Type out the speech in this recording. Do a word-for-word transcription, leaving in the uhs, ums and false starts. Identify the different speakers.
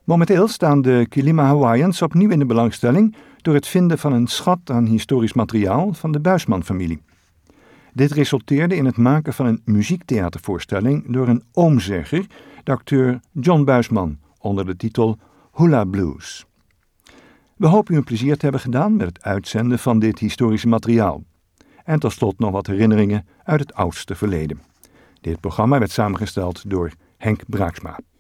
Speaker 1: Momenteel staan de Kilima Hawaiians opnieuw in de belangstelling door het vinden van een schat aan historisch materiaal van de Buisman-familie. Dit resulteerde in het maken van een muziektheatervoorstelling door een oomzegger, de acteur John Buisman, onder de titel Hula Blues. We hopen u een plezier te hebben gedaan met het uitzenden van dit historische materiaal. En tot slot nog wat herinneringen uit het oudste verleden. Dit programma werd samengesteld door Henk Braaksma.